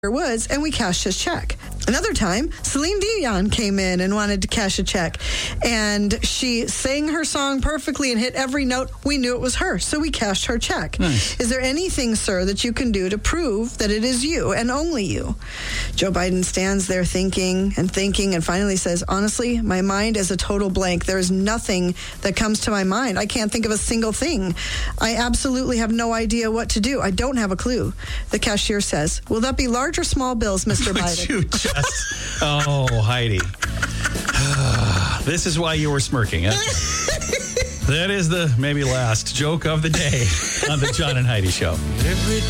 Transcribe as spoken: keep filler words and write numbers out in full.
Woods, and we cashed his check. Another time, Celine Dion came in and wanted to cash a check, and she sang her song perfectly and hit every note. We knew it was her, so we cashed her check. Nice. Is there anything, sir, that you can do to prove that it is you and only you? Joe Biden stands there thinking and thinking and finally says, honestly, my mind is a total blank. There is nothing that comes to my mind. I can't think of a single thing. I absolutely have no idea what to do. I don't have a clue. The cashier says, will that be large or small bills, Mister Biden? You just, oh, Heidi. This is why you were smirking. Huh? That is the maybe last joke of the day on the John and Heidi Show. Every